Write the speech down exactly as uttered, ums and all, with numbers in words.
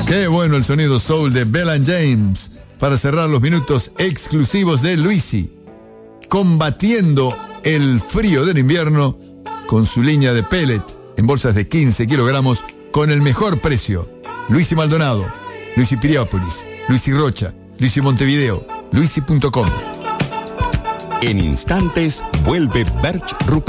Qué bueno el sonido soul de Bellan James para cerrar los minutos exclusivos de Luisi, combatiendo el frío del invierno con su línea de pellet en bolsas de quince kilogramos con el mejor precio. Luisi Maldonado, Luisi Piriápolis, Luisi Rocha, Luisi Montevideo, luisi punto com. En instantes vuelve Berch Rupert.